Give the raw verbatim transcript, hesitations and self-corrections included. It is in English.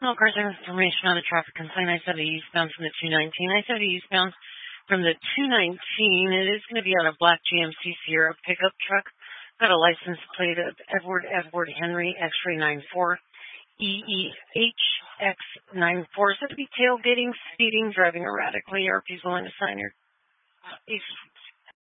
No cars information on the traffic consign. I seventy eastbound from the two nineteen. I seventy eastbound from the two nineteen. It is going to be on a black G M C Sierra pickup truck. Got a license plate of Edward Edward Henry X-ray nine four E E H X nine four. So to be tailgating, speeding, driving erratically. R P's willing to sign your